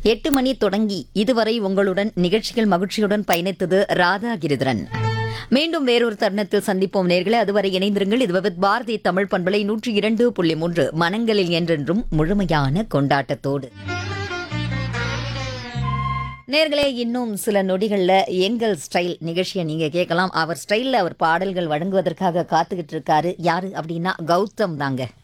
8 மணி தொடங்கி இதுவரை உங்களுடன் நிகழ்ச்சிகள் மகிழ்ச்சியுடன் பயணித்தது ராதா கிரிதரன். மீண்டும் வேறொரு தருணத்தில் சந்திப்போம் நேர்களே. அதுவரை இணைந்திருங்கள். இது வித் பாரதி தமிழ் பண்பலை 102.3 மனங்களில் என்றென்றும் முழுமையான கொண்டாட்டத்தோடு. நேர்களே, இன்னும் சில நொடிகள்ல எங்கள் ஸ்டைல் நிகழ்ச்சியை நீங்க கேட்கலாம். அவர் ஸ்டைல்ல அவர் பாடல்கள் வழங்குவதற்காக காத்துக்கிட்டு இருக்காரு. யாரு அப்படின்னா கௌதம் தாங்க.